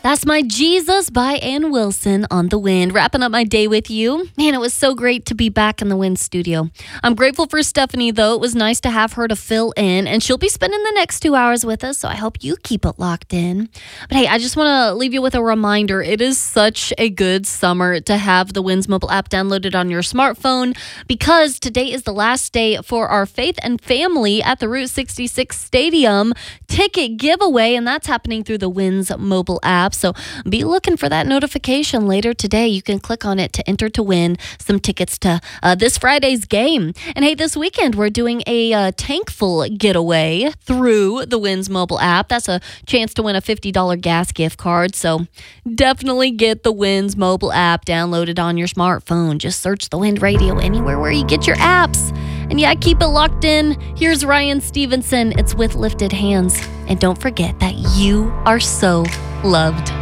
That's My Jesus by Ann Wilson on The Wind. Wrapping up my day with you. Man, it was so great to be back in the Wind studio. I'm grateful for Stephanie, though. It was nice to have her to fill in, and she'll be spending the next 2 hours with us, so I hope you keep it locked in. But hey, I just want to leave you with a reminder. It is such a good summer to have the Wind's mobile app downloaded on your smartphone, because today is the last day for our Faith and Family at the Route 66 Stadium ticket giveaway, and that's happening through the Wind's mobile app. So be looking for that notification later today. You can click on it to enter to win some tickets to this Friday's game. And hey, this weekend we're doing a tankful getaway through the Wind's mobile app. That's a chance to win a $50 gas gift card. So definitely get the Wind's mobile app downloaded on your smartphone. Just search the Wind Radio anywhere where you get your apps. And yeah, keep it locked in. Here's Ryan Stevenson. It's With Lifted Hands. And don't forget that you are so loved.